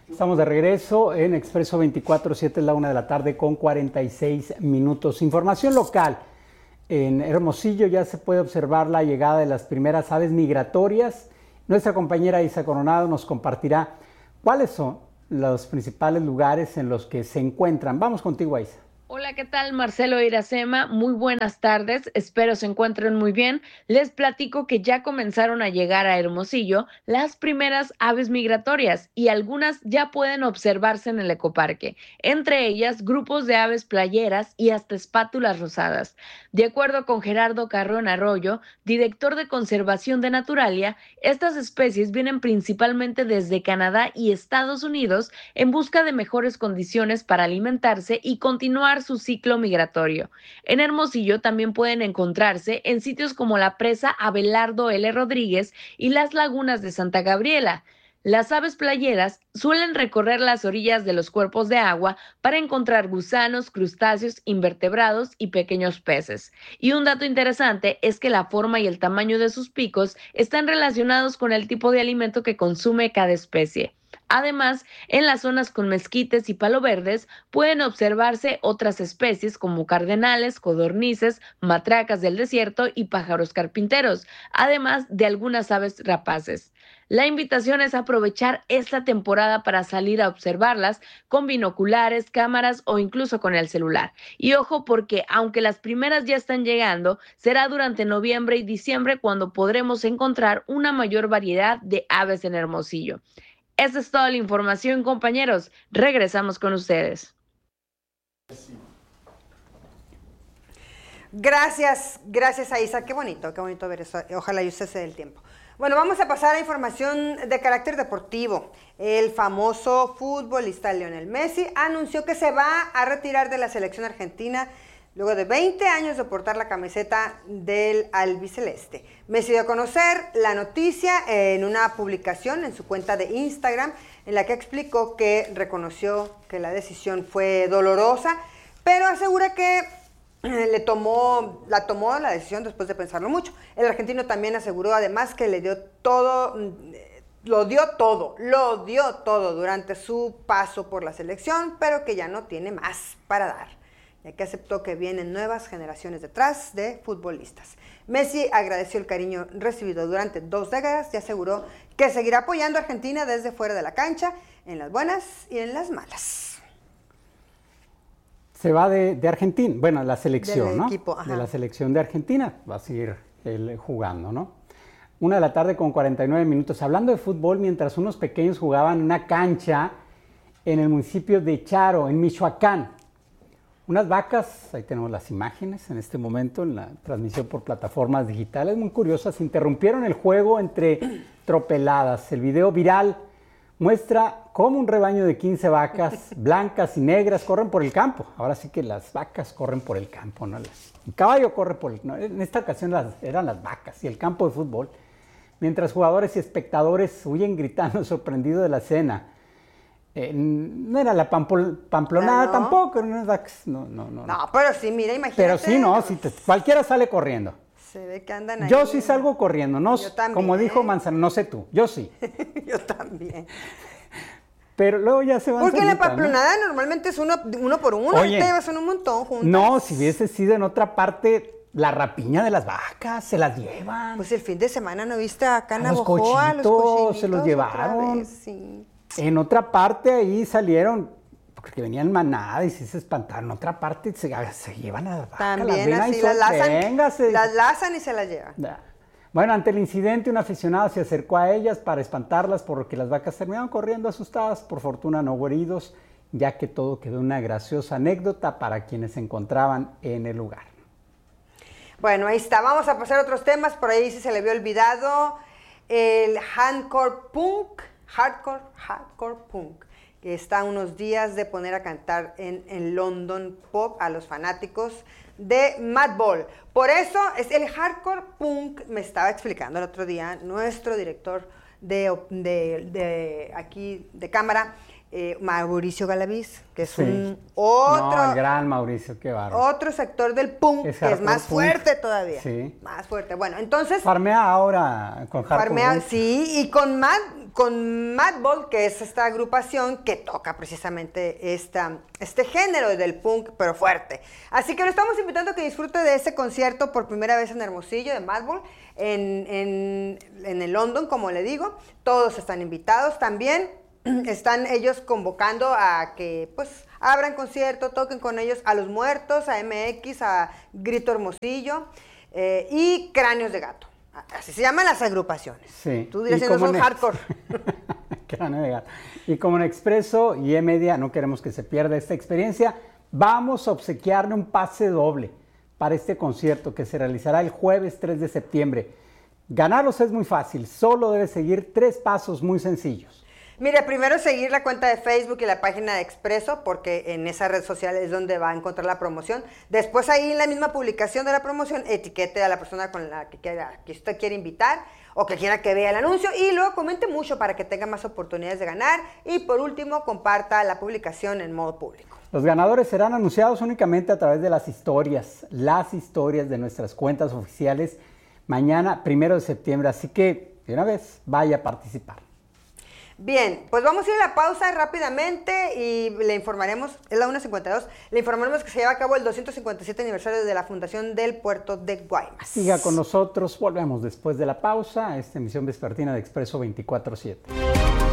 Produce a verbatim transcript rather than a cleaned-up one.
Estamos de regreso en Expreso veinticuatro siete, es la una de la tarde con cuarenta y seis minutos. Información local. En Hermosillo ya se puede observar la llegada de las primeras aves migratorias. Nuestra compañera Isa Coronado nos compartirá cuáles son los principales lugares en los que se encuentran. Vamos contigo, Isa. Hola, ¿qué tal? Marcelo Iracema, muy buenas tardes, espero se encuentren muy bien. Les platico que ya comenzaron a llegar a Hermosillo las primeras aves migratorias y algunas ya pueden observarse en el ecoparque, entre ellas grupos de aves playeras y hasta espátulas rosadas. De acuerdo con Gerardo Carrón Arroyo, director de Conservación de Naturalia, estas especies vienen principalmente desde Canadá y Estados Unidos en busca de mejores condiciones para alimentarse y continuar su ciclo migratorio. En Hermosillo también pueden encontrarse en sitios como la presa Abelardo L. Rodríguez y las lagunas de Santa Gabriela. Las aves playeras suelen recorrer las orillas de los cuerpos de agua para encontrar gusanos, crustáceos, invertebrados y pequeños peces. Y un dato interesante es que la forma y el tamaño de sus picos están relacionados con el tipo de alimento que consume cada especie. Además, en las zonas con mezquites y palo verdes pueden observarse otras especies como cardenales, codornices, matracas del desierto y pájaros carpinteros, además de algunas aves rapaces. La invitación es aprovechar esta temporada para salir a observarlas con binoculares, cámaras o incluso con el celular. Y ojo porque aunque las primeras ya están llegando, será durante noviembre y diciembre cuando podremos encontrar una mayor variedad de aves en Hermosillo. Esa es toda la información, compañeros. Regresamos con ustedes. Gracias, gracias a Isa. Qué bonito, qué bonito ver eso. Ojalá y usted se dé el tiempo. Bueno, vamos a pasar a información de carácter deportivo. El famoso futbolista Lionel Messi anunció que se va a retirar de la selección argentina luego de veinte años de portar la camiseta del albiceleste. Messi dio a conocer la noticia en una publicación en su cuenta de Instagram, en la que explicó que reconoció que la decisión fue dolorosa, pero asegura que le tomó, la tomó la decisión después de pensarlo mucho. El argentino también aseguró además que le dio todo, lo dio todo, lo dio todo durante su paso por la selección, pero que ya no tiene más para dar, ya que aceptó que vienen nuevas generaciones detrás de futbolistas. Messi agradeció el cariño recibido durante dos décadas y aseguró que seguirá apoyando a Argentina desde fuera de la cancha, en las buenas y en las malas. Se va de, de Argentina, bueno, la selección, Del ¿no? equipo, ajá. De la selección de Argentina, va a seguir él jugando, ¿no? Una de la tarde con cuarenta y nueve minutos, hablando de fútbol, mientras unos pequeños jugaban en una cancha en el municipio de Charo, en Michoacán. Unas vacas, ahí tenemos las imágenes en este momento en la transmisión por plataformas digitales, muy curiosas, interrumpieron el juego entre tropeladas. El video viral muestra cómo un rebaño de quince vacas blancas y negras corren por el campo. Ahora sí que las vacas corren por el campo, ¿no? El caballo corre por el... No, en esta ocasión las, eran las vacas y el campo de fútbol. Mientras jugadores y espectadores huyen gritando sorprendidos de la escena. Eh, no era la pampol, pamplonada no, no. tampoco, no, no, no, no. No, pero sí, mira, imagínate. Pero sí, no, sí, te, cualquiera sale corriendo. Se ve que andan ahí. Yo sí salgo corriendo, no, yo también, como dijo ¿eh? Manzano, no sé tú, yo sí. Yo también. Pero luego ya se van. Porque solita, la pamplonada ¿no? normalmente es uno, uno por uno, Oye, y te llevas un montón juntas. No, si hubiese sido en otra parte, la rapiña de las vacas, se las llevan. Pues el fin de semana, ¿no viste acá en a los Navojoa? cochitos, Los cochinitos se los llevaron. Vez, sí. En otra parte ahí salieron, porque venían manadas y sí se espantaron. En otra parte se, se llevan a las vacas. También las así, las lazan, véngase. las lazan y se las llevan. Bueno, ante el incidente, un aficionado se acercó a ellas para espantarlas, por lo que las vacas terminaron corriendo asustadas. Por fortuna no hubo heridos, ya que todo quedó una graciosa anécdota para quienes se encontraban en el lugar. Bueno, ahí está. Vamos a pasar a otros temas. Por ahí sí se le había olvidado el hardcore punk, hardcore, hardcore punk, que está a unos días de poner a cantar en, en London Pop a los fanáticos de Madball. Por eso es el hardcore punk, me estaba explicando el otro día nuestro director de, de, de aquí de cámara, eh, Mauricio Galaviz, que es Sí. un otro, No, el gran Mauricio, qué bárbaro. otro sector del punk, Es que es hardcore más punk. fuerte todavía. Sí. Más fuerte. Bueno, entonces... Farmea ahora con Hardcore Farmea, Punk. sí, y con Mad, con Madball, que es esta agrupación que toca precisamente esta, este género del punk, pero fuerte. Así que lo estamos invitando a que disfrute de ese concierto por primera vez en Hermosillo, de Madball, en, en, en el London, como le digo. Todos están invitados también. Están ellos convocando a que, pues, abran concierto, toquen con ellos a Los Muertos, a M X, a Grito Hermosillo eh, y Cráneos de Gato. Así se llaman las agrupaciones. Sí. Tú dirás Y que no como son en- hardcore. Cráneo de gato. Y como en Expreso y E-Media no queremos que se pierda esta experiencia, vamos a obsequiarle un pase doble para este concierto que se realizará el jueves tres de septiembre. Ganarlos es muy fácil, solo debes seguir tres pasos muy sencillos. Mire, primero seguir la cuenta de Facebook y la página de Expreso, porque en esa red social es donde va a encontrar la promoción. Después ahí en la misma publicación de la promoción, etiquete a la persona con la que, quiera, que usted quiere invitar o que quiera que vea el anuncio y luego comente mucho para que tenga más oportunidades de ganar. Y por último, comparta la publicación en modo público. Los ganadores serán anunciados únicamente a través de las historias, las historias de nuestras cuentas oficiales mañana, primero de septiembre. Así que, de una vez, vaya a participar. Bien, pues vamos a ir a la pausa rápidamente y le informaremos, es la una cincuenta y dos, le informaremos que se lleva a cabo el doscientos cincuenta y siete aniversario de la Fundación del Puerto de Guaymas. Siga con nosotros, volvemos después de la pausa a esta emisión vespertina de Expreso veinticuatro siete.